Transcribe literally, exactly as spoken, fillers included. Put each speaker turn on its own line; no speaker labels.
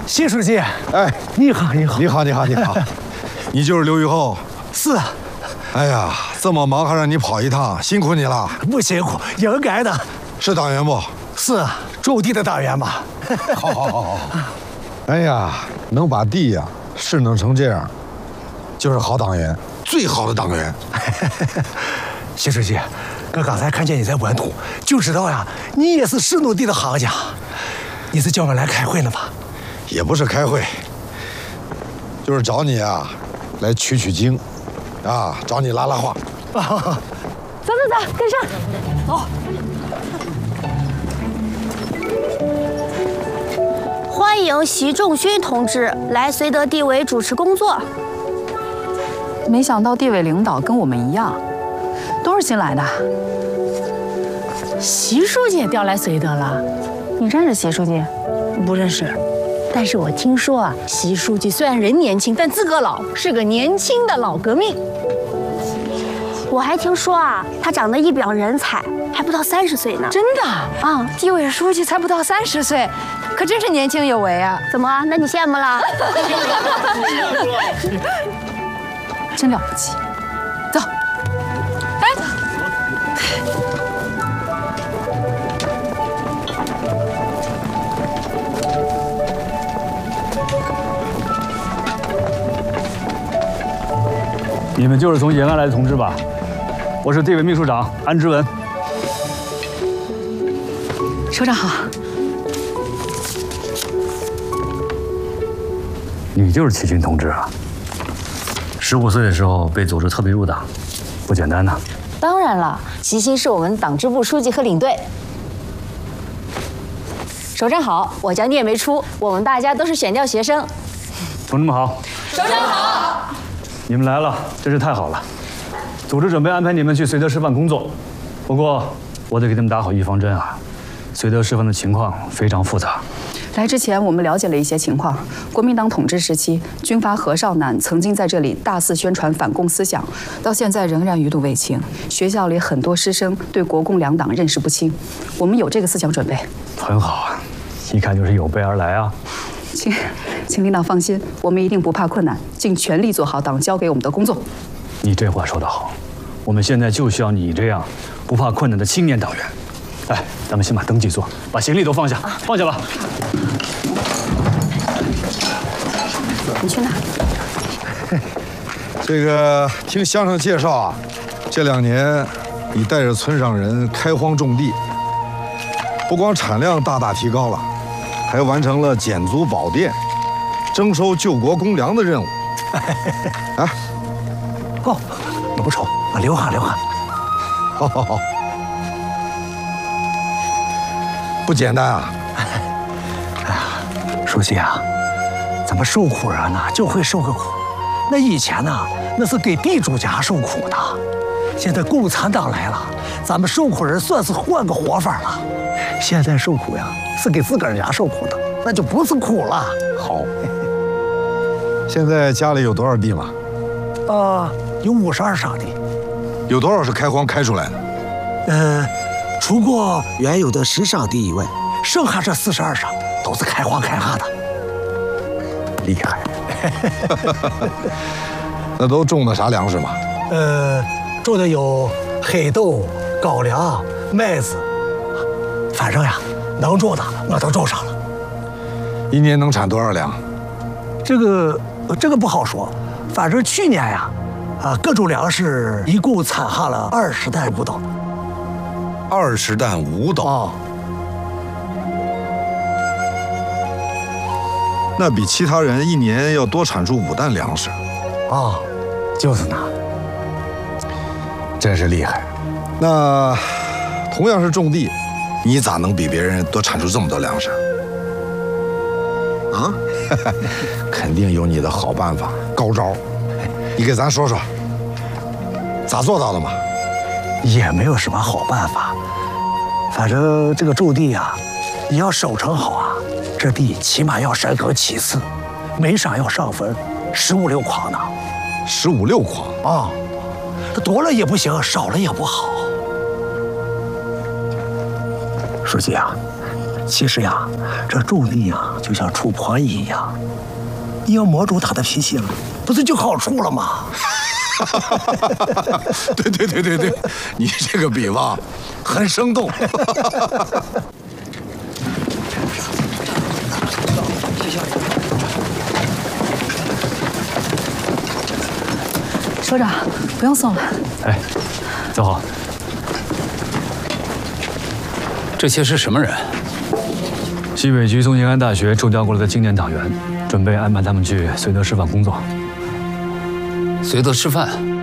谢书记，
哎，
你好，你好，
你好，你好，你好，你就是刘玉厚。
是啊。
哎呀，这么忙还让你跑一趟，辛苦你了。
不辛苦，应该的。
是党员不？
是啊，种地的党员吧。
好，好，好，好。哎呀，能把地呀势弄成这样，就是好党员，最好的党员。
谢书记，我刚才看见你在玩土，就知道呀，你也是势弄地的行家。你是叫我来开会了吧？
也不是开会，就是找你啊，来取取经，啊，找你拉拉话。
走走走，跟上。走。欢迎习仲勋同志来绥德地委主持工作。
没想到地委领导跟我们一样，都是新来的。
习书记也调来绥德了，
你认识习书记？
不认识。但是我听说啊，习书记虽然人年轻，但资格老，是个年轻的老革命。
我还听说啊，他长得一表人才，还不到三十岁呢。
真的啊？地委书记才不到三十岁，可真是年轻有为啊！
怎么？那你羡慕了？
真了不起。走。哎。
你们就是从延安来的同志吧？我是地委秘书长安之文。
首长好。
你就是齐军同志啊？十五岁的时候被组织特别入党，不简单呐。
当然了，齐心是我们党支部书记和领队。首长好，我叫聂梅初，我们大家都是选调学生。
同志们好。
首长好。
你们来了，真是太好了。组织准备安排你们去绥德示范工作，不过我得给你们打好预防针啊。绥德示范的情况非常复杂。
来之前，我们了解了一些情况。国民党统治时期，军阀何少南曾经在这里大肆宣传反共思想，到现在仍然余毒未清。学校里很多师生对国共两党认识不清，我们有这个思想准备。
很好啊，一看就是有备而来啊。
请，请领导放心，我们一定不怕困难，尽全力做好党交给我们的工作。
你这话说得好，我们现在就需要你这样不怕困难的青年党员。哎，咱们先把登记做，把行李都放下，放下吧。
你去哪？
这个听乡上介绍啊，这两年你带着村上人开荒种地，不光产量大大提高了，还完成了减租保电、征收救国公粮的任务。啊，
哦，那不愁，我流汗流汗。
好好好，不简单啊！
哎呀，书记啊，咱们受苦人呐就会受个苦。那以前呢，那是给地主家受苦的，现在共产党来了，咱们受苦人算是换个活法了。现在受苦呀，是给自个儿家受苦的，那就不是苦了。
好，现在家里有多少地嘛？
啊，有五十二沙地。
有多少是开荒开出来的？
呃，除过原有的十沙地以外，剩下这四十二沙都是开荒开下的。
厉害。那都种的啥粮食嘛？
呃，种的有黑豆、高粱、麦子，反正呀，能种的我都种上了。
一年能产多少粮？
这个这个不好说，反正去年呀，啊，各种粮食一共产下了二十担五斗。
二十担五斗啊！那比其他人一年要多产出五担粮食。
啊，就是那，
真是厉害。那同样是种地，你咋能比别人多产出这么多粮食？啊？肯定有你的好办法、高招。你给咱说说，咋做到的嘛？
也没有什么好办法，反正这个种地呀、啊，你要收成好啊，这地起码要三更七次，每晌要上分十五六筐呢。
十五六筐
啊，多了也不行，少了也不好。书记啊， 其实呀，这种地呀，就像处婆姨一样，你要摸住她的脾气了，不是就好处了吗？
对对对对对，你这个比方很生动。
首长，不用送了。
哎，走好。
这些是什么人？
西北局从延安大学抽调过来的青年党员，准备安排他们去绥德师范工作。
绥德师范。